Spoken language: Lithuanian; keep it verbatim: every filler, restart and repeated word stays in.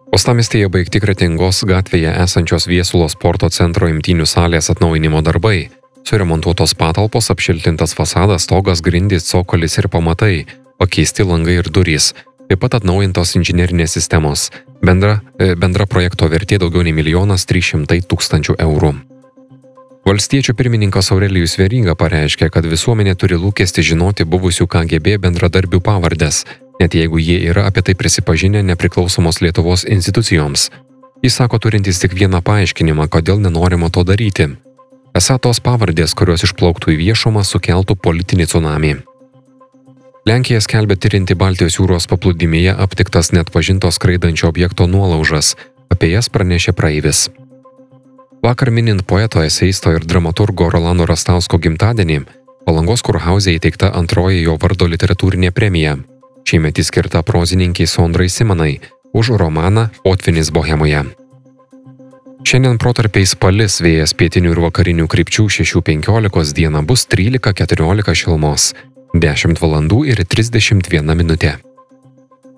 Uostamiestyje baigti Kretingos gatvėje esančios Viesulo sporto centro imtynių salės atnaujinimo darbai. Suremontuotos patalpos, apšiltintas fasadas, stogas, grindys, cokolis ir pamatai, pakeisti langai ir durys. Taip pat atnaujintos inžinerinės sistemos. Bendra, bendra projekto vertė daugiau nei milijonas trys šimtai tūkstančių eurų. Valstiečių pirmininkas Aurelijus Veryga pareiškė, kad visuomenė turi lūkestį žinoti buvusių K G B bendradarbių pavardes, net jeigu jie yra apie tai prisipažinę nepriklausomos Lietuvos institucijoms. Jis sako turintis tik vieną paaiškinimą, kodėl nenorima to daryti. Esą tos pavardės, kurios išplauktų į viešumą, sukeltų politinį tsunamį. Lenkija skelbia tirinti Baltijos jūros paplūdimyje aptiktas neatpažinto skraidančio objekto nuolaužas. Apie jas pranešė praeivis. Vakar minint poeto, eseisto ir dramaturgo Rolando Rastausko gimtadienį, Palangos kurhauze įteikta antroji jo vardo literatūrinė premija. Šiemet skirta prozininkiai Sondrai Simanai už romaną Potvynis Bohemoje. Šiandien protarpiais palis, vėjas pietinių ir vakarinių krypčių šešių penkiolikos, dieną bus trylika keturiolika šilumos, dešimt valandų ir trisdešimt viena minutė.